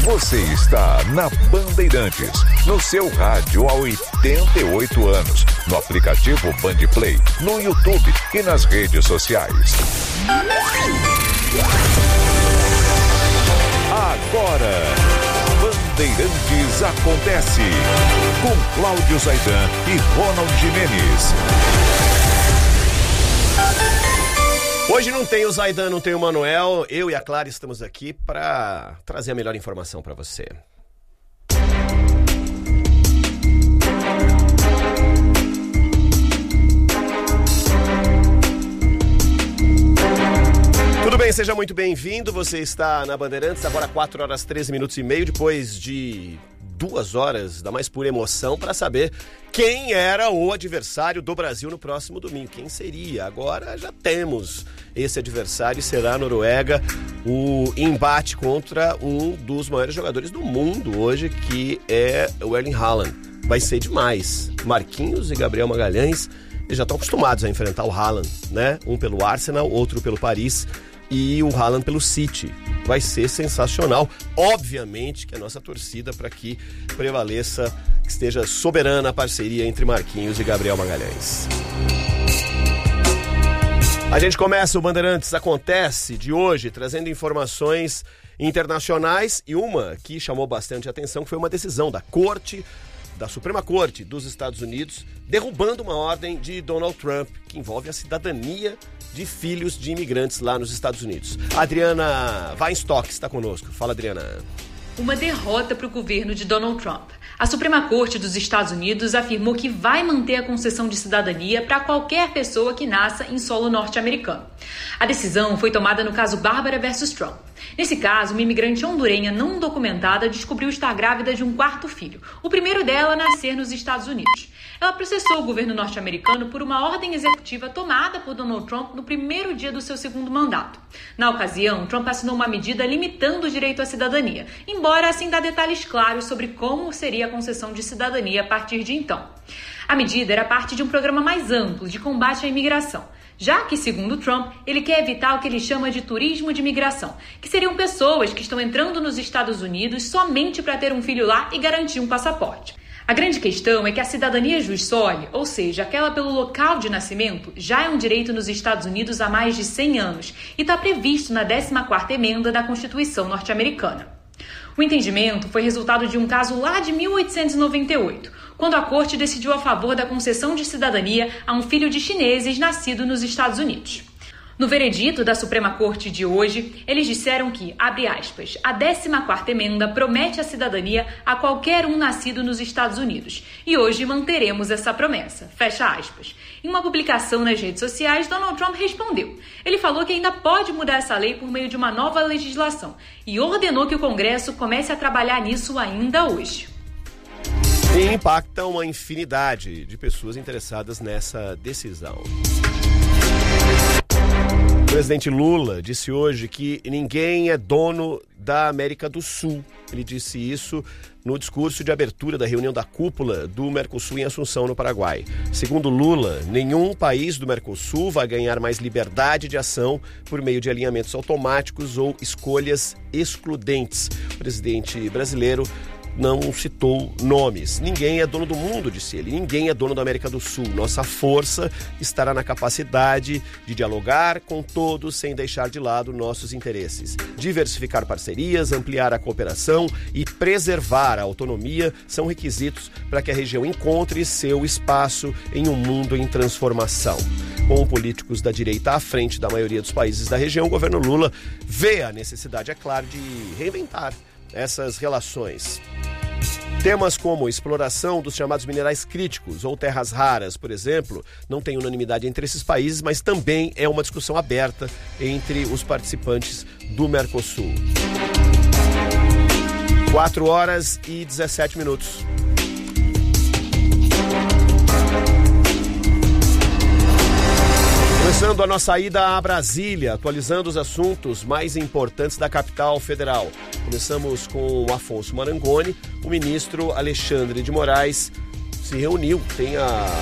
Você está na Bandeirantes, no seu rádio há 88 anos, no aplicativo Bandplay, no YouTube e nas redes sociais. Agora, Bandeirantes acontece, com Cláudio Zaidan e Ronald Gimenez. Hoje não tem o Zaidan, não tem o Manuel. Eu e a Clara estamos aqui para trazer a melhor informação para você. Tudo bem, seja muito bem-vindo. Você está na Bandeirantes, agora 4 horas 13 minutos e meio, depois de 2 horas da mais pura emoção para saber quem era o adversário do Brasil no próximo domingo. Quem seria? Agora já temos esse adversário e será a Noruega, o embate contra um dos maiores jogadores do mundo hoje, que é o Erling Haaland. Vai ser demais. Marquinhos e Gabriel Magalhães, eles já estão acostumados a enfrentar o Haaland, né? Um pelo Arsenal, outro pelo Paris e o Haaland pelo City. Vai ser sensacional. Obviamente que a nossa torcida para que prevaleça, que esteja soberana a parceria entre Marquinhos e Gabriel Magalhães. A gente começa o Bandeirantes Acontece de hoje trazendo informações internacionais e uma que chamou bastante atenção, que foi uma decisão da Suprema Corte dos Estados Unidos derrubando uma ordem de Donald Trump que envolve a cidadania de filhos de imigrantes lá nos Estados Unidos. A Adriana Weinstock está conosco. Fala, Adriana. Uma derrota para o governo de Donald Trump. A Suprema Corte dos Estados Unidos afirmou que vai manter a concessão de cidadania para qualquer pessoa que nasça em solo norte-americano. A decisão foi tomada no caso Bárbara versus Trump. Nesse caso, uma imigrante hondurenha não documentada descobriu estar grávida de um 4º filho, o primeiro dela a nascer nos Estados Unidos. Ela processou o governo norte-americano por uma ordem executiva tomada por Donald Trump no primeiro dia do seu segundo mandato. Na ocasião, Trump assinou uma medida limitando o direito à cidadania, embora sem dar detalhes claros sobre como seria a concessão de cidadania a partir de então. A medida era parte de um programa mais amplo de combate à imigração, já que, segundo Trump, ele quer evitar o que ele chama de turismo de imigração, que seriam pessoas que estão entrando nos Estados Unidos somente para ter um filho lá e garantir um passaporte. A grande questão é que a cidadania jus soli, ou seja, aquela pelo local de nascimento, já é um direito nos Estados Unidos há mais de 100 anos e está previsto na 14ª emenda da Constituição norte-americana. O entendimento foi resultado de um caso lá de 1898, quando a Corte decidiu a favor da concessão de cidadania a um filho de chineses nascido nos Estados Unidos. No veredito da Suprema Corte de hoje, eles disseram que, abre aspas, a 14ª emenda promete a cidadania a qualquer um nascido nos Estados Unidos. E hoje manteremos essa promessa, fecha aspas. Em uma publicação nas redes sociais, Donald Trump respondeu. Ele falou que ainda pode mudar essa lei por meio de uma nova legislação e ordenou que o Congresso comece a trabalhar nisso ainda hoje. E impacta uma infinidade de pessoas interessadas nessa decisão. O presidente Lula disse hoje que ninguém é dono da América do Sul. Ele disse isso no discurso de abertura da reunião da cúpula do Mercosul em Assunção, no Paraguai. Segundo Lula, nenhum país do Mercosul vai ganhar mais liberdade de ação por meio de alinhamentos automáticos ou escolhas excludentes. O presidente brasileiro não citou nomes. Ninguém é dono do mundo, disse ele. Ninguém é dono da América do Sul. Nossa força estará na capacidade de dialogar com todos sem deixar de lado nossos interesses. Diversificar parcerias, ampliar a cooperação e preservar a autonomia são requisitos para que a região encontre seu espaço em um mundo em transformação. Com políticos da direita à frente da maioria dos países da região, o governo Lula vê a necessidade, é claro, de reinventar essas relações. Temas como exploração dos chamados minerais críticos ou terras raras, por exemplo, não tem unanimidade entre esses países, mas também é uma discussão aberta entre os participantes do Mercosul. 4 horas e 17 minutos. Começando a nossa ida a Brasília, atualizando os assuntos mais importantes da capital federal. Começamos com o Afonso Marangoni. O ministro Alexandre de Moraes se reuniu, tem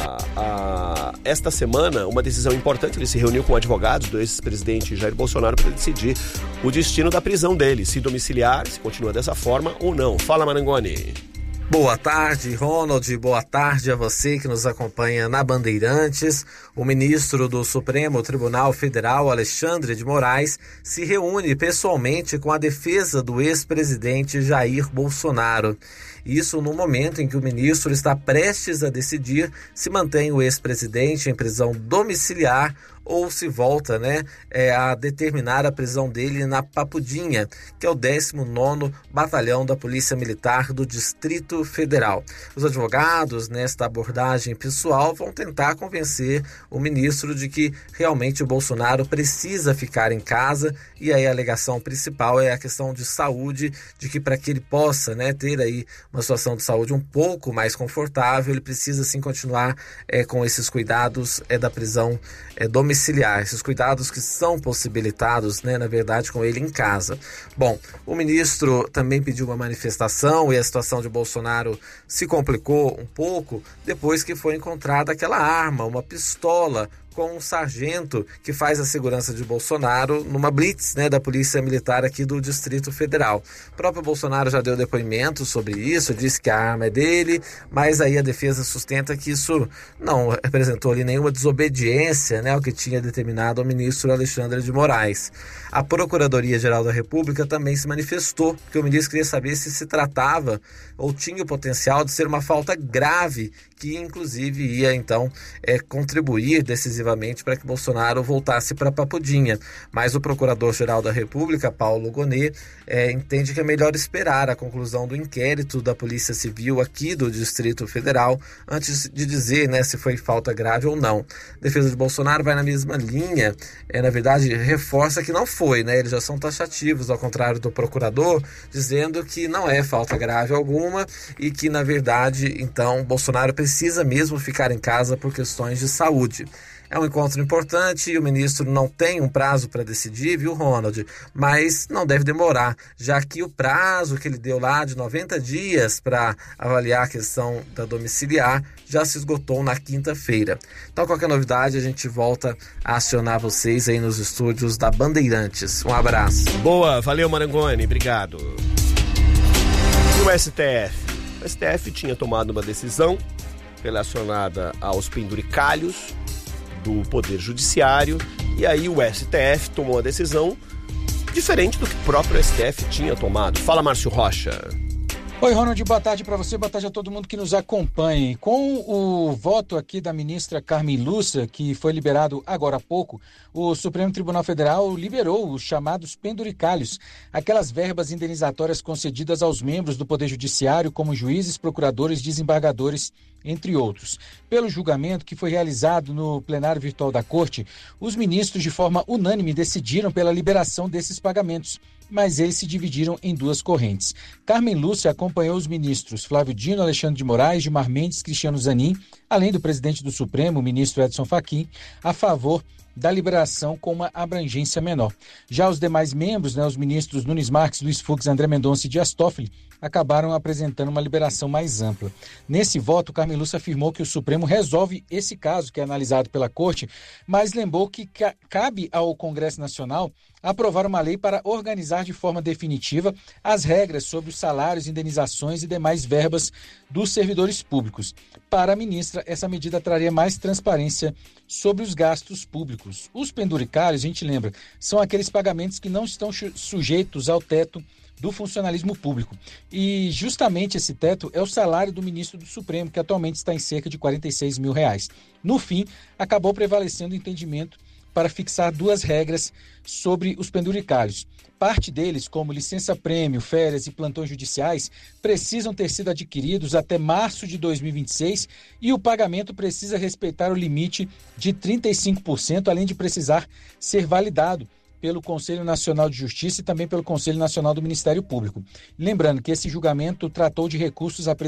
esta semana uma decisão importante. Ele se reuniu com advogados do ex-presidente Jair Bolsonaro para decidir o destino da prisão dele, se domiciliar, se continua dessa forma ou não. Fala, Marangoni. Boa tarde, Ronald. Boa tarde a você que nos acompanha na Bandeirantes. O ministro do Supremo Tribunal Federal, Alexandre de Moraes, se reúne pessoalmente com a defesa do ex-presidente Jair Bolsonaro. Isso no momento em que o ministro está prestes a decidir se mantém o ex-presidente em prisão domiciliar ou se volta, a determinar a prisão dele na Papudinha, que é o 19º Batalhão da Polícia Militar do Distrito Federal. Os advogados, nesta abordagem pessoal, vão tentar convencer o ministro de que realmente o Bolsonaro precisa ficar em casa, e aí a alegação principal é a questão de saúde, de que para que ele possa ter aí uma situação de saúde um pouco mais confortável, ele precisa sim continuar com esses cuidados da prisão domiciliar, esses cuidados que são possibilitados, na verdade, com ele em casa. Bom, o ministro também pediu uma manifestação e a situação de Bolsonaro se complicou um pouco depois que foi encontrada aquela arma, uma pistola, com um sargento que faz a segurança de Bolsonaro numa blitz da Polícia Militar aqui do Distrito Federal. O próprio Bolsonaro já deu depoimento sobre isso, disse que a arma é dele, mas aí a defesa sustenta que isso não representou ali nenhuma desobediência ao que tinha determinado o ministro Alexandre de Moraes. A Procuradoria-Geral da República também se manifestou, porque o ministro queria saber se tratava ou tinha o potencial de ser uma falta grave, que inclusive ia então contribuir decisivamente para que Bolsonaro voltasse para Papudinha. Mas o Procurador-Geral da República, Paulo Gonet, entende que é melhor esperar a conclusão do inquérito da Polícia Civil aqui do Distrito Federal antes de dizer se foi falta grave ou não. A defesa de Bolsonaro vai na mesma linha, na verdade reforça que não foi, eles já são taxativos, ao contrário do procurador, dizendo que não é falta grave alguma e que na verdade então Bolsonaro precisa mesmo ficar em casa por questões de saúde. É um encontro importante e o ministro não tem um prazo para decidir, viu, Ronald? Mas não deve demorar, já que o prazo que ele deu lá de 90 dias para avaliar a questão da domiciliar já se esgotou na quinta-feira. Então, qualquer novidade, a gente volta a acionar vocês aí nos estúdios da Bandeirantes. Um abraço. Boa, valeu, Marangoni, obrigado. E o STF? O STF tinha tomado uma decisão relacionada aos penduricalhos do Poder Judiciário, e aí o STF tomou uma decisão diferente do que o próprio STF tinha tomado. Fala, Márcio Rocha. Oi, Ronald, boa tarde para você, boa tarde a todo mundo que nos acompanha. Com o voto aqui da ministra Carmen Lúcia, que foi liberado agora há pouco, o Supremo Tribunal Federal liberou os chamados penduricalhos, aquelas verbas indenizatórias concedidas aos membros do Poder Judiciário, como juízes, procuradores, desembargadores, entre outros. Pelo julgamento que foi realizado no plenário virtual da Corte, os ministros, de forma unânime, decidiram pela liberação desses pagamentos, mas eles se dividiram em duas correntes. Carmen Lúcia acompanhou os ministros Flávio Dino, Alexandre de Moraes, Gilmar Mendes, Cristiano Zanin, além do presidente do Supremo, o ministro Edson Fachin, a favor da liberação com uma abrangência menor. Já os demais membros, os ministros Nunes Marques, Luiz Fux, André Mendonça e Dias Toffoli, acabaram apresentando uma liberação mais ampla. Nesse voto, Carmen Lúcia afirmou que o Supremo resolve esse caso que é analisado pela Corte, mas lembrou que cabe ao Congresso Nacional aprovar uma lei para organizar de forma definitiva as regras sobre os salários, indenizações e demais verbas dos servidores públicos. Para a ministra, essa medida traria mais transparência sobre os gastos públicos. Os penduricários, a gente lembra, são aqueles pagamentos que não estão sujeitos ao teto do funcionalismo público. E justamente esse teto é o salário do ministro do Supremo, que atualmente está em cerca de R$46 mil. No fim, acabou prevalecendo o entendimento para fixar duas regras sobre os penduricários. Parte deles, como licença-prêmio, férias e plantões judiciais, precisam ter sido adquiridos até março de 2026 e o pagamento precisa respeitar o limite de 35%, além de precisar ser validado pelo Conselho Nacional de Justiça e também pelo Conselho Nacional do Ministério Público. Lembrando que esse julgamento tratou de recursos apresentados